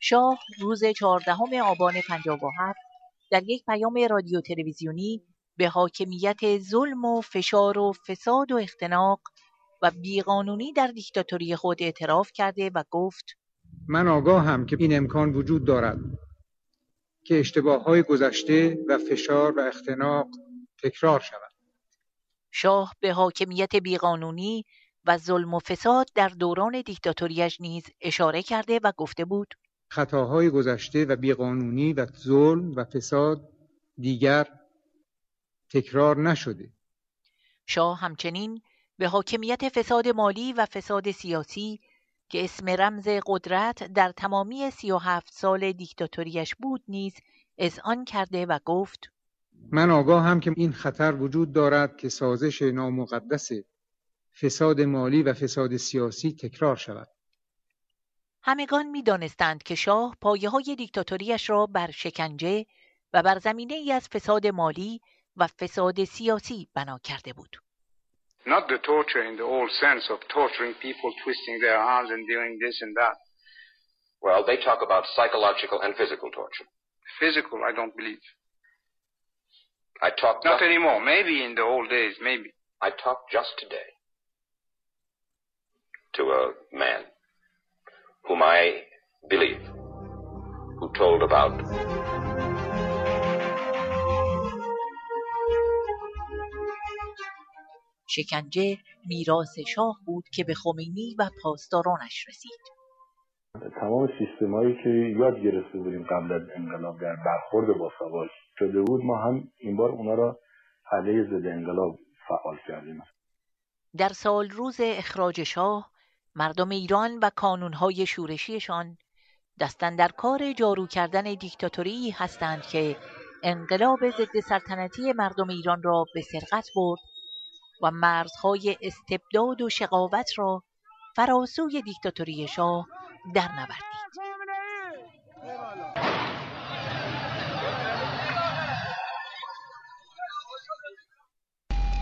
شاه روز 14 آبان 57 در یک پیام رادیو تلویزیونی به حاکمیت ظلم و فشار و فساد و اختناق و بیقانونی در دیکتاتوری خود اعتراف کرده و گفت: من آگاهم که این امکان وجود دارد که اشتباه‌های گذشته و فشار و اختناق تکرار شود. شاه به حاکمیت بیقانونی و ظلم و فساد در دوران دیکتاتوریش نیز اشاره کرده و گفته بود: خطاهای گذشته و بیقانونی و ظلم و فساد دیگر تکرار نشده. شاه همچنین به حاکمیت فساد مالی و فساد سیاسی که اسم رمز قدرت در تمامی 37 سال دیکتاتوریش بود نیز اذعان کرده و گفت: من آگاهم که این خطر وجود دارد که سازش نامقدس فساد مالی و فساد سیاسی تکرار شود. همگان می دانستند که شاه پایه‌های دیکتاتوریش را بر شکنجه و بر زمینه‌ای از فساد مالی و فساد سیاسی بنا کرده بود. Not the torture in the old sense of torturing people, twisting their arms and doing this and that. Well, they talk about psychological and physical torture. Physical, I don't believe. I talk Not anymore. Maybe in the old days, maybe. I talked just today to a man whom I believe, who told about شکنجه میراث شاه بود که به خمینی و پاسدارانش رسید. تمام سیستمایی که یاد گرفته بودیم قبل از انقلاب در برخورد با ساواک شده بود، ما هم این بار اونا را علیه ضد انقلاب فعال کردیم. در سال روز اخراج شاه، مردم ایران و کانونهای شورشیشان دستن در کار جارو کردن دیکتاتوری هستند که انقلاب ضد سلطنتی مردم ایران را به سرقت برد و مرزهای استبداد و شقاوت را فراسوی دیکتاتوری شاه در نوردید.